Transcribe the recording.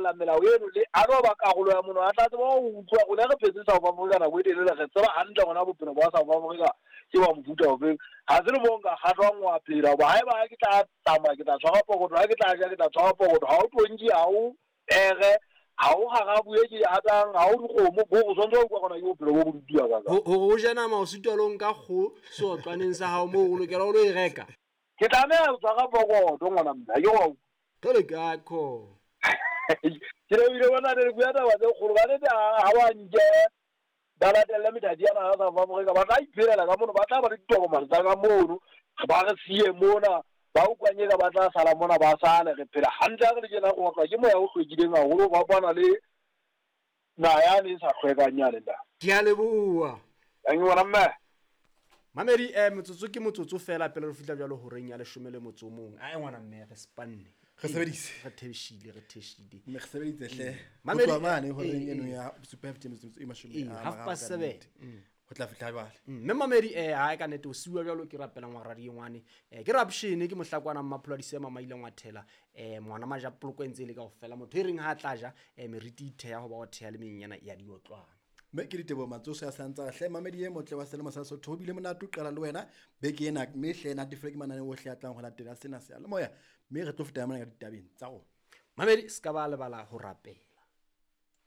latella melao eno le a no ba karolo ya mono a tla tseba o utlwa go le re phetse South Africa na go ile le re tseba hantle gona bophelo ba South Africa ke ba mofuta o feng ha se le bonga ga tswa ngwa phela ba ha ba ke tla tsamaya ke tla tshwara pokoto ha ke tla ja ke tla tshwara pokoto ha o tongi ha o ege ha o ga bue ke a tang ha o dikgomo go go sontse o kwa gona ke bophelo bo bodutua ka go jena ma o sitolong ka go so tlaneng sa hao mo o lokela o lo e reka ke tlameha go tshwara pokoto ngwana mna ke go tole ka kho ke re ile bona le bua taba tse kgolo ba le ha wa nje ba latella methati ya naga South Africa ba tla iphelela ka mono ba tla ba le ditokomane tsa ka mono ba re sie mona ba o kwanye ka ba tla sala mona ba sale re phela hantle re le jena go tla ke moya o hlwekileng haholo ba bana le na ya le sa hlwekanya le nda ke a leboa ang bona mme mamedi motsotso ke motsotso fela pele re fitla jalo ho reng ya 10 le motso mong a ngwana mme re spanne re sebedise re theshile me re sebedise hle Mamedi, go mane ho reng eno ya super 50 half past 7 go tla fitla jwale mme mamedi ha ka nete o siwa jalo ke rapela ngwa radi ngwane ke rapshine ke mohlakwana mmapholo di sema maile ngwathela ngwana maja poloko entse le ka go fela motho reng ha tla ja meriti ithe ya go ba go thea le menyana ya diotlwana me ke ditebo matsoso ya santsa hle mamedi e motle wa selemo sa Sotho bile monatu qala le wena be ke ena me hle na tifle ke manane o hle atlang go latela sena se a le moya me re tlo feta mana ka ditabeng tsa go mamedi ska ba lebala ho rapela